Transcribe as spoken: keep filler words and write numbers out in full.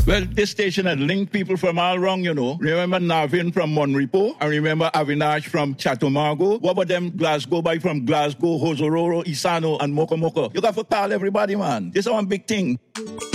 Well, this station had linked people from all around, you know. Remember Navin from Monrepo? I remember Avinash from Chatumago. What about them Glasgow boy from Glasgow, Hosororo, Isano, and Mokomoko? You got to call everybody, man. This is one big thing.